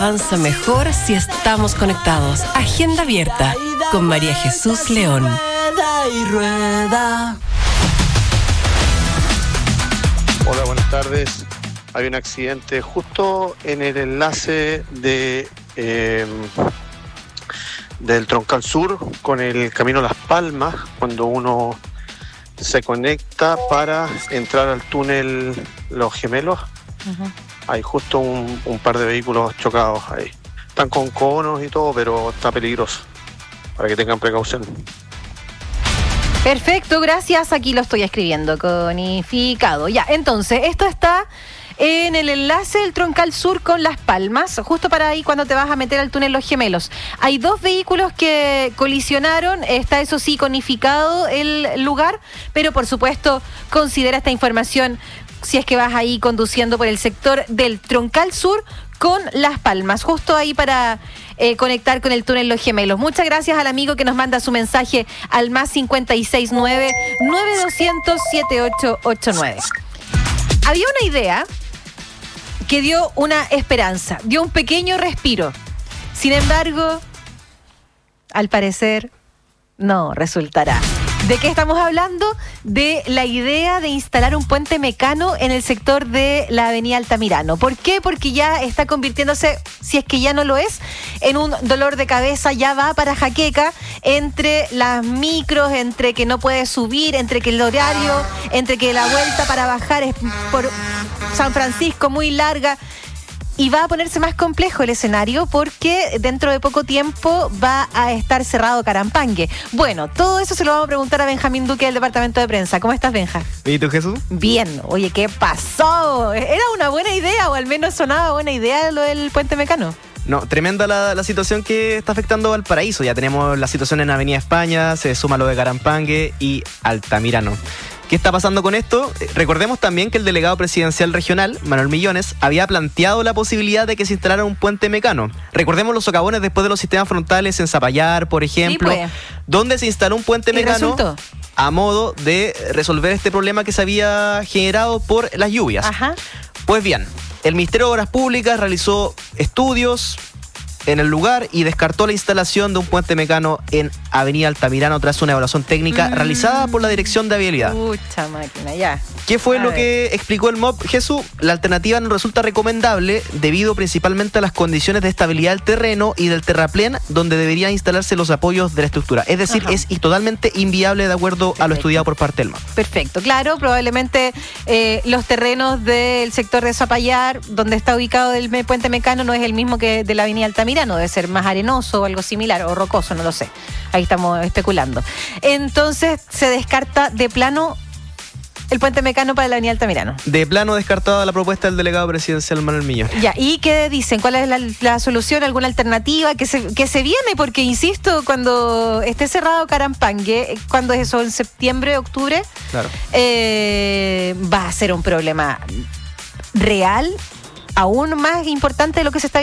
avanza mejor si estamos conectados. Agenda abierta con María Jesús León. Hola, buenas tardes. Hay un accidente justo en el enlace del Troncal Sur con el camino Las Palmas, cuando uno se conecta para entrar al túnel Los Gemelos. Uh-huh. Hay justo un par de vehículos chocados ahí. Están con conos y todo, pero está peligroso, para que tengan precaución. Perfecto, gracias. Aquí lo estoy escribiendo, conificado. Ya, entonces, esto está en el enlace del Troncal Sur con Las Palmas, justo para ahí cuando te vas a meter al túnel Los Gemelos. Hay 2 vehículos que colisionaron, está eso sí conificado el lugar, pero por supuesto considera esta información si es que vas ahí conduciendo por el sector del Troncal Sur con Las Palmas, justo ahí para conectar con el túnel Los Gemelos. Muchas gracias al amigo que nos manda su mensaje al +569-9200-7889. Había una idea que dio una esperanza, dio un pequeño respiro. Sin embargo, al parecer, no resultará. ¿De qué estamos hablando? De la idea de instalar un puente mecano en el sector de la avenida Altamirano. ¿Por qué? Porque ya está convirtiéndose, si es que ya no lo es, en un dolor de cabeza. Ya va para jaqueca entre las micros, entre que no puede subir, entre que el horario, entre que la vuelta para bajar es por San Francisco muy larga. Y va a ponerse más complejo el escenario porque dentro de poco tiempo va a estar cerrado Carampangue. Bueno, todo eso se lo vamos a preguntar a Benjamín Duque del Departamento de Prensa. ¿Cómo estás, Benja? ¿Y tú, Jesús? Bien. Oye, ¿qué pasó? ¿Era una buena idea o al menos sonaba buena idea lo del puente mecano? No, tremenda la situación que está afectando a Valparaíso. Ya tenemos la situación en Avenida España, se suma lo de Carampangue y Altamirano. ¿Qué está pasando con esto? Recordemos también que el delegado presidencial regional, Manuel Millones, había planteado la posibilidad de que se instalara un puente mecano. Recordemos los socavones después de los sistemas frontales en Zapallar, por ejemplo, sí, pues, donde se instaló un puente mecano a modo de resolver este problema que se había generado por las lluvias. Ajá. Pues bien, el Ministerio de Obras Públicas realizó estudios en el lugar y descartó la instalación de un puente mecano en Avenida Altamirano tras una evaluación técnica realizada por la Dirección de Vialidad. Pucha máquina, ya. ¿Qué fue lo que explicó el MOB, Jesús? La alternativa no resulta recomendable debido principalmente a las condiciones de estabilidad del terreno y del terraplén donde deberían instalarse los apoyos de la estructura. Es decir, es totalmente inviable de acuerdo a lo estudiado por parte del MOB. Perfecto, claro, probablemente los terrenos del sector de Zapallar, donde está ubicado el puente mecano, no es el mismo que de la Avenida Altamirano, debe ser más arenoso o algo similar, o rocoso, no lo sé. Ahí estamos especulando. Entonces, se descarta de plano el puente mecano para la avenida Altamirano. De plano descartada la propuesta del delegado presidencial Manuel Millones. Ya, ¿y qué dicen? ¿Cuál es la solución? ¿Alguna alternativa que se viene? Porque, insisto, cuando esté cerrado Carampangue, ¿cuándo es eso? ¿En septiembre, octubre? Claro. Va a ser un problema real, aún más importante de lo que se está